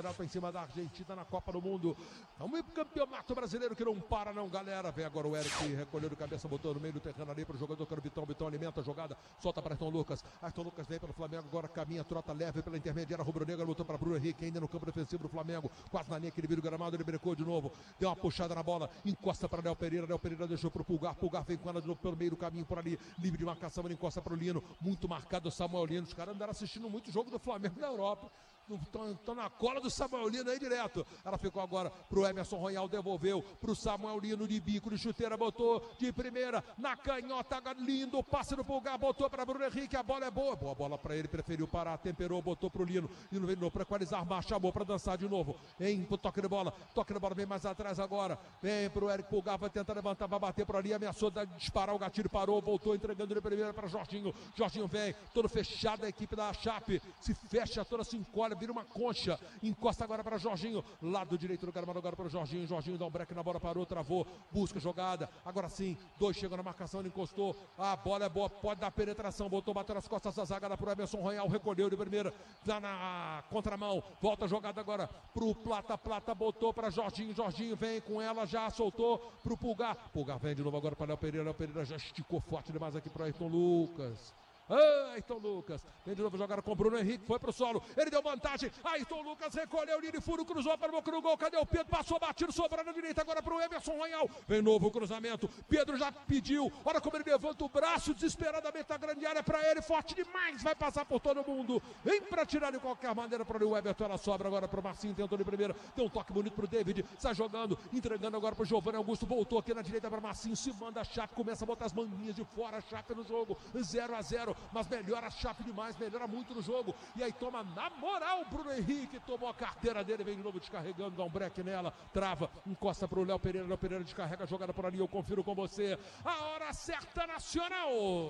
campeonato em cima da Argentina na Copa do Mundo. Vamos ir pro campeonato brasileiro que não para não, galera. Vem agora o Eric, recolhendo cabeça, botou no meio do terreno ali pro jogador que era o Vitão. Vitão alimenta a jogada, solta para Ayrton Lucas. Ayrton Lucas vem pelo Flamengo, agora caminha, trota leve pela intermediária rubro-negra, lutou para Bruno Henrique, ainda no campo defensivo do Flamengo, quase na linha que ele vira o gramado, ele brecou de novo, deu uma puxada na bola, encosta para Léo Pereira deixou pro Pulgar vem com ela de novo pelo meio do caminho por ali, livre de marcação, ele encosta para o Lino, muito marcado o Samuel Lino. Os caras andaram assistindo muito jogo do Flamengo na Europa. Estão na cola do Samuel Lino aí direto. Ela ficou agora pro Emerson Royal, devolveu pro Samuel Lino de bico, de chuteira, botou de primeira, na canhota, lindo, passe no Pulgar, botou para Bruno Henrique, a bola é boa bola para ele, preferiu parar, temperou, botou pro Lino, Lino vem de novo para equalizar, chamou para dançar de novo, pro toque de bola, vem mais atrás agora, vem pro Eric Pulgar, vai tentar levantar, vai bater por ali, ameaçou disparar o gatilho, parou, voltou, entregando de primeira para Jorginho vem, todo fechado a equipe da Chape, se fecha toda, se encolhe, vira uma concha, encosta agora para Jorginho, lado direito do gramado agora para o Jorginho dá um break na bola, parou, travou, busca jogada, agora sim, dois chegam na marcação, ele encostou, a bola é boa, pode dar penetração, bateu nas costas da zaga, para o Emerson Royal, recolheu de primeira, dá na contramão, volta a jogada agora pro Plata, botou para Jorginho vem com ela, já soltou pro Pulgar vem de novo agora para Léo Pereira já esticou forte demais aqui para Ayrton Lucas. Ayrton Lucas, vem de novo jogar com o Bruno Henrique, foi pro solo, ele deu vantagem, Ayrton Lucas recolheu, Lini Furo, cruzou para o boca do gol, cadê o Pedro? Passou batido, sobrou na direita agora pro Emerson Royal, vem novo cruzamento, Pedro já pediu, olha como ele levanta o braço, desesperadamente a grande área para ele, forte demais, vai passar por todo mundo, vem para tirar de qualquer maneira para o Everton, ela sobra agora pro Marcinho, tentou de primeira, deu um toque bonito pro David, sai jogando, entregando agora pro Giovanni Augusto, voltou aqui na direita para Marcinho, se manda a Chape, começa a botar as manguinhas de fora, a Chape no jogo, 0-0, mas melhora a Chape demais, melhora muito no jogo, e aí toma na moral, Bruno Henrique tomou a carteira dele, vem de novo descarregando, dá um break nela, trava, encosta pro Léo Pereira descarrega a jogada por ali, eu confiro com você, a hora certa nacional.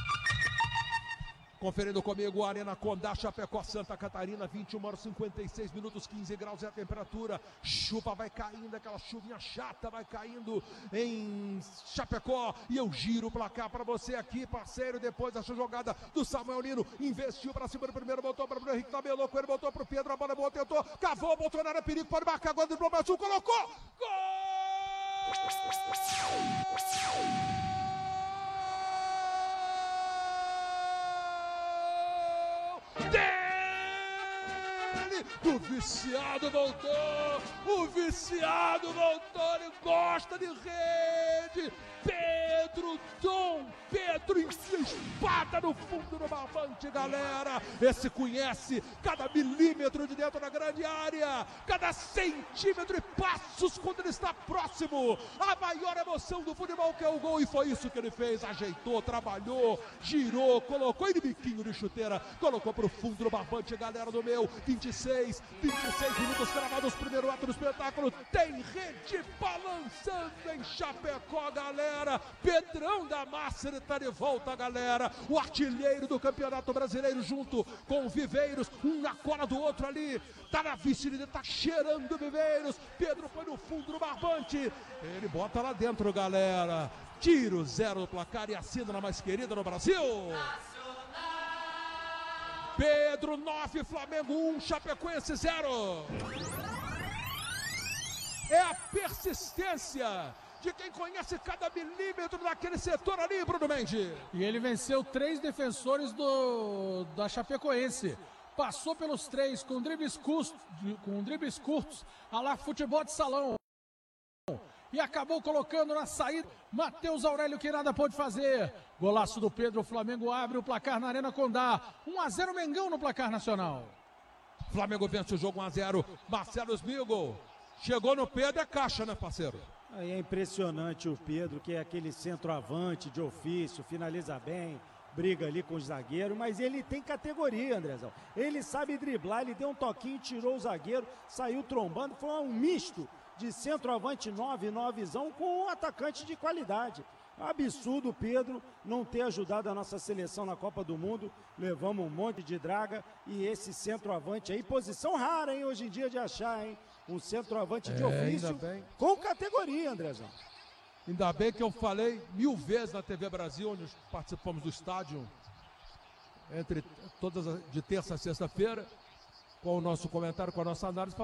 Conferindo comigo, Arena Condá, Chapecó, Santa Catarina, 21h56 minutos, 15 graus é a temperatura. Chuva vai caindo, aquela chuvinha chata vai caindo em Chapecó. E eu giro o placar para você aqui, parceiro. Depois dessa jogada do Samuel Lino, investiu para cima do primeiro, botou para o Bruno Henrique, tabelou com ele, botou para o Pedro, a bola boa, tentou, cavou, botou na área, perigo, pode marcar agora do Diploma Sul, colocou! Gol! O viciado voltou, ele gosta de rede, Dom Pedro enfia espada no fundo do barbante, galera, esse conhece cada milímetro de dentro da grande área, cada centímetro e passos quando ele está próximo, a maior emoção do futebol que é o gol, e foi isso que ele fez, ajeitou, trabalhou, girou, colocou ele biquinho de chuteira, colocou pro fundo do barbante, galera do meu, 26 minutos cravados, primeiro ato do espetáculo, tem rede balançando em Chapecó, galera, Pedrão da Massa, ele tá de volta, galera, o artilheiro do Campeonato Brasileiro junto com o Viveiros, um na cola do outro ali, tá na vice-líder, tá cheirando Viveiros, Pedro foi no fundo do barbante, ele bota lá dentro, galera, tiro 0 do placar e assina na mais querida no Brasil. Pedro 9, Flamengo 1, Chapecoense 0. É a persistência de quem conhece cada milímetro daquele setor ali, Bruno Mendes. E ele venceu 3 defensores da Chapecoense. Passou pelos 3 com dribles curtos, a lá futebol de salão. E acabou colocando na saída Matheus Aurélio, que nada pôde fazer. Golaço do Pedro, o Flamengo abre o placar na Arena Condá. 1-0 Mengão no placar nacional. Flamengo vence o jogo 1-0. Marcelo Smigol chegou no Pedro, é caixa, né, parceiro? Aí é impressionante o Pedro, que é aquele centroavante de ofício, finaliza bem, briga ali com o zagueiro, mas ele tem categoria, Andrezão. Ele sabe driblar, ele deu um toquinho, tirou o zagueiro, saiu trombando, foi um misto de centroavante 9-9zão com um atacante de qualidade. Absurdo o Pedro não ter ajudado a nossa seleção na Copa do Mundo. Levamos um monte de draga e esse centroavante aí, posição rara, hein, hoje em dia de achar, hein? Um centroavante de ofício com categoria, Andrezão. Ainda bem que eu falei 1000 vezes na TV Brasil, onde participamos do estádio, entre todas de terça a sexta-feira, com o nosso comentário, com a nossa análise.